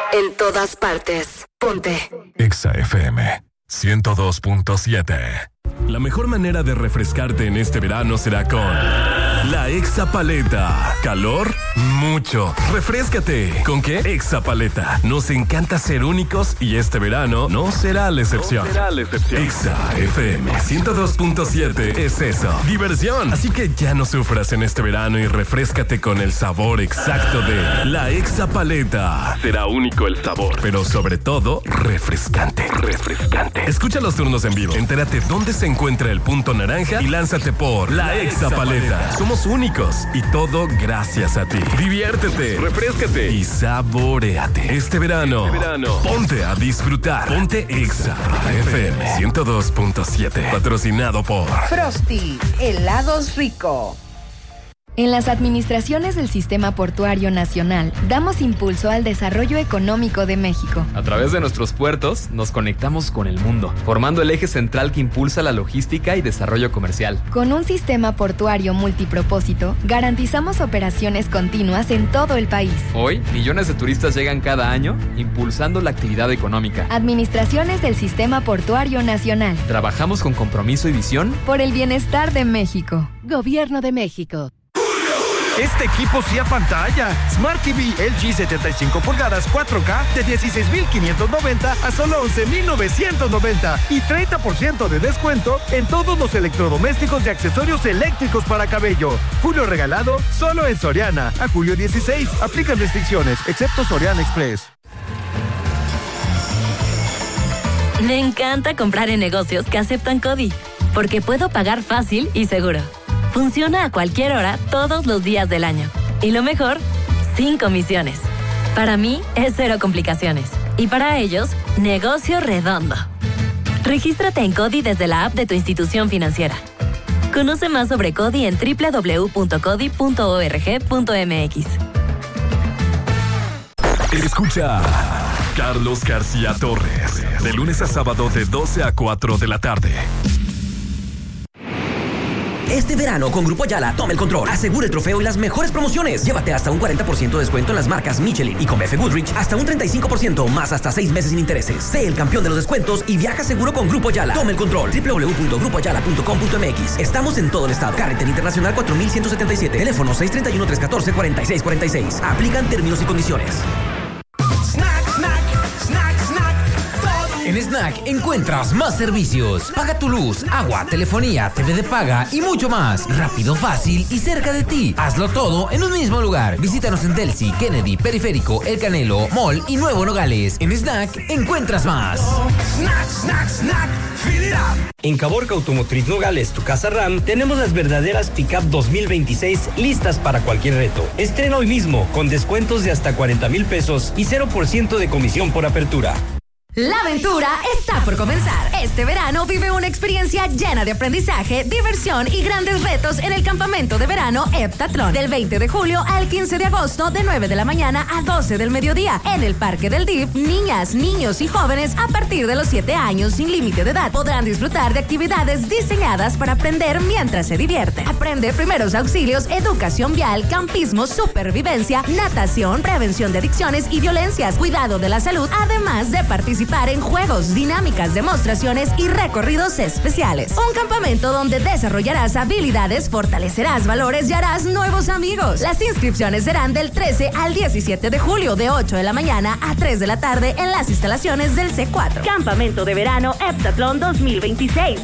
En todas partes. Ponte Exa FM 102.7. La mejor manera de refrescarte en este verano será con la Exa Paleta. ¿Calor? Mucho. Refréscate. ¿Con qué? Exa Paleta. Nos encanta ser únicos y este verano no será la excepción. Exa FM 102.7 es eso. Diversión. Así que ya no sufras en este verano y refréscate con el sabor exacto de la Exa Paleta. Será único el sabor, pero sobre todo refrescante. Escucha los turnos en vivo. Entérate dónde se encuentra el punto naranja y lánzate por la Exa Paleta. Somos únicos y todo gracias a ti. Diviértete, refréscate y saboréate. Este verano, ponte a disfrutar. Ponte Exa FM 102.7. Patrocinado por Frosty, helados rico. En las administraciones del Sistema Portuario Nacional, damos impulso al desarrollo económico de México. A través de nuestros puertos, nos conectamos con el mundo, formando el eje central que impulsa la logística y desarrollo comercial. Con un sistema portuario multipropósito, garantizamos operaciones continuas en todo el país. Hoy, millones de turistas llegan cada año, impulsando la actividad económica. Administraciones del Sistema Portuario Nacional. Trabajamos con compromiso y visión por el bienestar de México. Gobierno de México. Este equipo sí a pantalla. Smart TV LG 75 pulgadas 4K de 16,590 a solo 11,990 y 30% de descuento en todos los electrodomésticos y accesorios eléctricos para cabello. Julio regalado solo en Soriana. A julio 16. Aplican restricciones, excepto Soriana Express. Me encanta comprar en negocios que aceptan CODI, porque puedo pagar fácil y seguro. Funciona a cualquier hora, todos los días del año. Y lo mejor, sin comisiones. Para mí, es cero complicaciones. Y para ellos, negocio redondo. Regístrate en CODI desde la app de tu institución financiera. Conoce más sobre CODI en www.codi.org.mx. Escucha Carlos García Torres, de lunes a sábado de 12 a 4 de la tarde. Este verano con Grupo Ayala, toma el control. Asegura el trofeo y las mejores promociones. Llévate hasta un 40% de descuento en las marcas Michelin y con BF Goodrich hasta un 35% más hasta 6 meses sin intereses. Sé el campeón de los descuentos y viaja seguro con Grupo Ayala. Toma el control. www.grupoayala.com.mx. Estamos en todo el estado. Carretera Internacional 4177. Teléfono 631-314-4646. Aplican términos y condiciones. En Snack encuentras más servicios. Paga tu luz, agua, telefonía, TV de paga y mucho más. Rápido, fácil y cerca de ti. Hazlo todo en un mismo lugar. Visítanos en Delcy, Kennedy, Periférico, El Canelo, Mall y Nuevo Nogales. En Snack encuentras más. Snack. Fill it up. En Caborca Automotriz Nogales, tu casa RAM, tenemos las verdaderas Pickup 2026 listas para cualquier reto. Estrena hoy mismo con descuentos de hasta 40,000 pesos y 0% de comisión por apertura. La aventura está por comenzar. Este verano vive una experiencia llena de aprendizaje, diversión y grandes retos en el campamento de verano Heptatlón. Del 20 de julio al 15 de agosto, de 9 de la mañana a 12 del mediodía. En el Parque del DIF, niñas, niños y jóvenes a partir de los 7 años sin límite de edad podrán disfrutar de actividades diseñadas para aprender mientras se divierten. Aprende primeros auxilios, educación vial, campismo, supervivencia, natación, prevención de adicciones y violencias, cuidado de la salud, además de participar en juegos, dinámicas, demostraciones y recorridos especiales. Un campamento donde desarrollarás habilidades, fortalecerás valores y harás nuevos amigos. Las inscripciones serán del 13 al 17 de julio, de 8 de la mañana a 3 de la tarde en las instalaciones del C4. Campamento de verano Heptatlón 2026.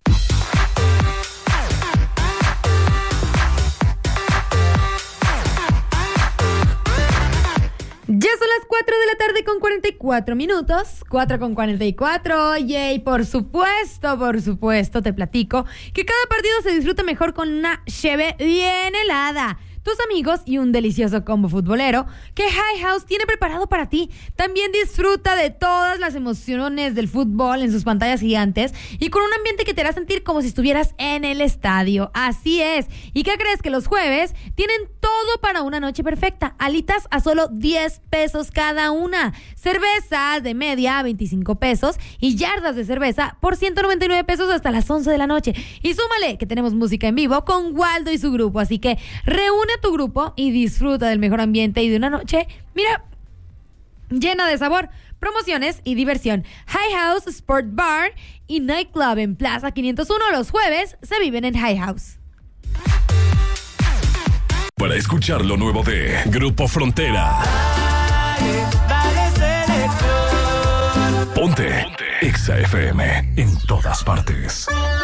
Ya son las 4 de la tarde con 44 minutos, 4 con 44, y por supuesto, te platico que cada partido se disfruta mejor con una cheve bien helada. Tus amigos y un delicioso combo futbolero que High House tiene preparado para ti. También disfruta de todas las emociones del fútbol en sus pantallas gigantes y con un ambiente que te hará sentir como si estuvieras en el estadio. Así es. ¿Y qué crees? Que los jueves tienen todo para una noche perfecta. Alitas a solo 10 pesos cada una. Cervezas de media a 25 pesos y yardas de cerveza por 199 pesos hasta las 11 de la noche. Y súmale que tenemos música en vivo con Waldo y su grupo. Así que reúne tu grupo y disfruta del mejor ambiente y de una noche, mira, llena de sabor, promociones y diversión. High House Sport Bar y Nightclub en Plaza 501 los jueves se viven en High House. Para escuchar lo nuevo de Grupo Frontera. Ponte Exa FM en todas partes.